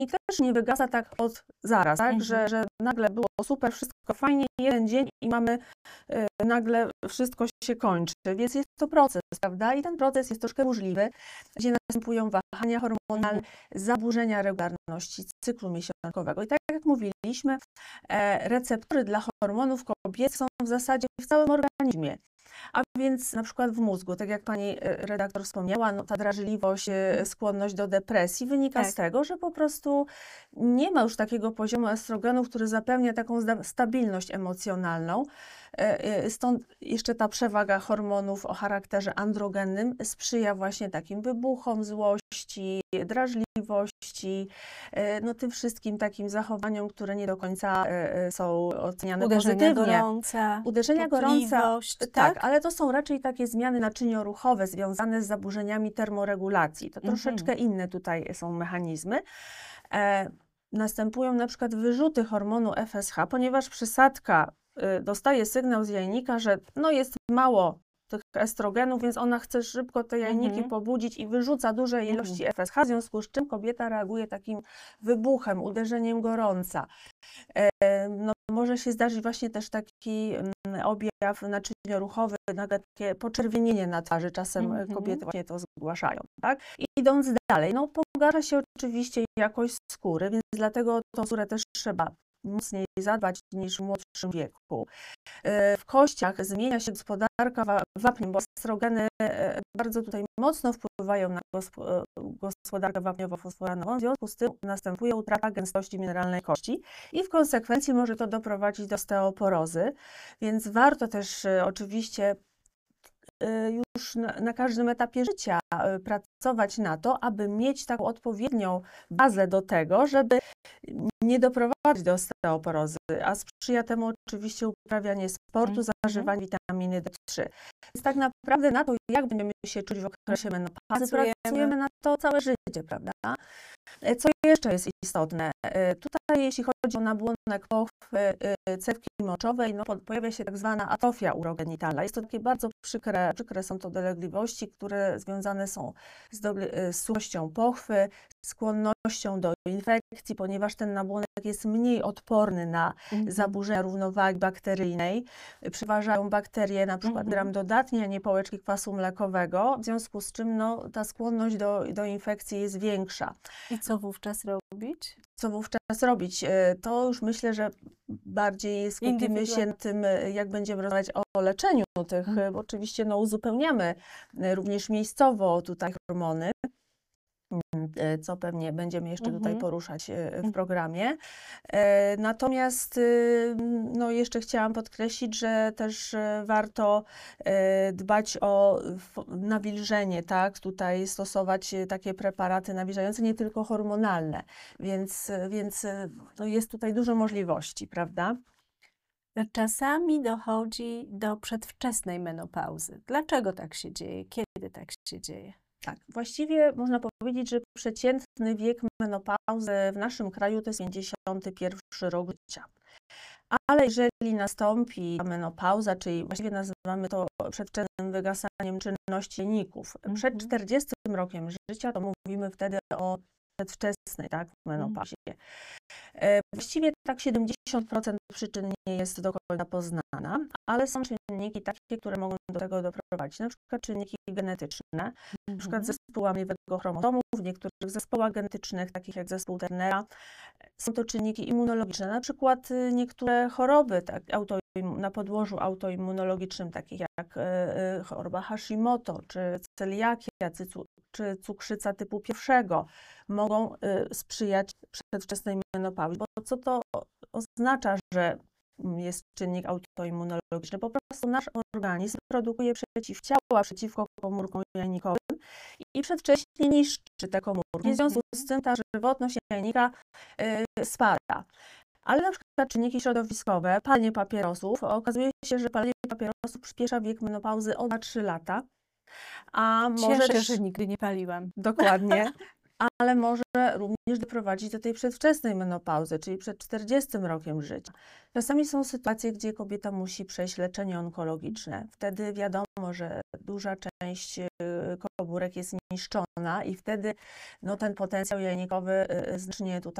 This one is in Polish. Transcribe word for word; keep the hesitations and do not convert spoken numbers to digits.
też nie wygasa tak od zaraz, tak? Mhm. Że, że nagle było super, wszystko fajnie, jeden dzień i mamy y, nagle wszystko się kończy, więc jest to proces, prawda? I ten proces jest troszkę burzliwy, gdzie następują wahania hormonalne, Mhm. zaburzenia regularności cyklu miesiączkowego. I tak jak mówiliśmy, e, receptory dla hormonów kobiet są w zasadzie w całym organizmie. A więc na przykład w mózgu, tak jak pani e, redaktor wspomniała, no ta drażliwość, e, skłonność do depresji wynika Tak. z tego, że po prostu nie ma już takiego poziomu estrogenu, który zapewnia taką zda- stabilność emocjonalną. E, e, Stąd jeszcze ta przewaga hormonów o charakterze androgennym sprzyja właśnie takim wybuchom złości, drażliwości, e, no tym wszystkim takim zachowaniom, które nie do końca e, e, są oceniane Uderzenia pozytywnie. gorąca, Uderzenia gorąca, potliwość, tak, tak? ale to są raczej takie zmiany naczynioruchowe związane z zaburzeniami termoregulacji. To Mhm. troszeczkę inne tutaj są mechanizmy. E, następują na przykład wyrzuty hormonu F S H, ponieważ przysadka y, dostaje sygnał z jajnika, że no jest mało tych estrogenów, więc ona chce szybko te jajniki Mhm. pobudzić i wyrzuca duże Mhm. ilości F S H, w związku z czym kobieta reaguje takim wybuchem, uderzeniem gorąca. E, no, może się zdarzyć właśnie też taki mm, objaw naczynioruchowy, nagle takie poczerwienienie na twarzy. Czasem e, Mhm. kobiety właśnie to zgłaszają, tak? I idąc dalej, no pogarsza się oczywiście jakość skóry, więc dlatego o tą skórę też trzeba mocniej zadbać niż w młodszym wieku. E, W kościach zmienia się gospodarka wa- wapniem, bo estrogeny e, bardzo tutaj mocno wpływają na gosp- e, gospodarkę wapniowo-fosforanową, w związku z tym następuje utrata gęstości mineralnej kości i w konsekwencji może to doprowadzić do osteoporozy, więc warto też e, oczywiście e, już na, na każdym etapie życia e, pracować na to, aby mieć taką odpowiednią bazę do tego, żeby nie doprowadzić do osteoporozy, a sprzyja temu oczywiście uprawianie sportu, Mhm. zażywanie witaminy D trzy. Więc tak naprawdę na to, jak będziemy się czuć w okresie menopauzy, Pracujemy. pracujemy na to całe życie, prawda? E, Co jeszcze jest istotne? E, Tutaj, jeśli chodzi o nabłonek pochwy e, cewki moczowej, no, po- pojawia się tak zwana atrofia urogenitalna. Jest to takie bardzo przykre, przykre są to dolegliwości, które związane są z, doble- e, z suchością pochwy, skłonnością do infekcji, ponieważ ten nabłonek jest mniej odporny na Mhm. zaburzenia równowagi bakteryjnej. Przeważają bakterie, na przykład Mhm. gram dodatni, a nie pałeczki kwasu mlekowego, w związku z czym no, ta skłonność do, do infekcji jest większa. I co wówczas robić? Co wówczas robić? E, To już myślę, że bardziej skupimy się Indywidualnie. na tym, e, jak będziemy rozmawiać o leczeniu tych, Mhm. e, bo oczywiście no, uzupełniamy e, również miejscowo tutaj hormony, e, co pewnie będziemy jeszcze tutaj Mhm. poruszać e, w Mhm. programie. E, Natomiast y, no jeszcze chciałam podkreślić, że też e, warto e, dbać o f- nawilżenie, tak? Tutaj stosować e, takie preparaty nawilżające, nie tylko hormonalne, więc, e, więc e, no jest tutaj dużo możliwości, prawda? Czasami dochodzi do przedwczesnej menopauzy. Dlaczego tak się dzieje? Kiedy tak się dzieje? Tak, właściwie można powiedzieć, że przeciętny wiek menopauzy w naszym kraju to jest pięćdziesiąty pierwszy rok życia. Ale jeżeli nastąpi ta menopauza, czyli właściwie nazywamy to przedwczesnym wygasaniem czynności jajników, przed Mhm. czterdziestym rokiem życia, to mówimy wtedy o przedwczesnej, tak, menopauzie. E, Właściwie tak siedemdziesiąt procent przyczyn nie jest do końca poznana, ale są czynniki takie, które mogą do tego doprowadzić, na przykład czynniki genetyczne, na przykład Mhm. zespół łamliwego chromosomu, w niektórych zespołach genetycznych, takich jak zespół Turnera. Są to czynniki immunologiczne, na przykład y, niektóre choroby tak, autoim- na podłożu autoimmunologicznym, takich jak y, y, choroba Hashimoto, czy celiakia, cycu- czy cukrzyca typu pierwszego, mogą y, sprzyjać przedwczesnej menopauzie. Bo co to oznacza, że mm, jest czynnik autoimmunologiczny? Po prostu nasz organizm produkuje przeciwciała przeciwko komórkom jajnikowym i przedwcześnie niszczy te komórki. W związku z tym ta żywotność jajnika y, spada. Ale na przykład czynniki środowiskowe, palenie papierosów, okazuje się, że palenie papierosów przyspiesza wiek menopauzy o dwa trzy lata. A może Cieszę się, też, że nigdy nie paliłam. dokładnie, ale może również doprowadzić do tej przedwczesnej menopauzy, czyli przed czterdziestym rokiem życia. Czasami są sytuacje, gdzie kobieta musi przejść leczenie onkologiczne. Wtedy wiadomo, że duża część y, komórek jest niszczona i wtedy no, ten potencjał jajnikowy y, znacznie tutaj